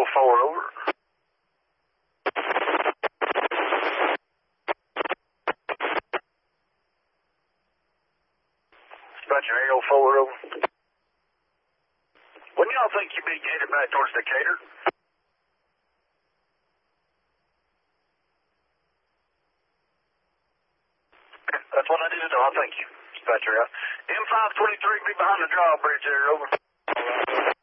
4, over. Dispatcher, Aero 4, over. When y'all think you'll be headed back towards Decatur? That's what I need to know. I thank you. Dispatcher out. M523 be behind the drawbridge there, over.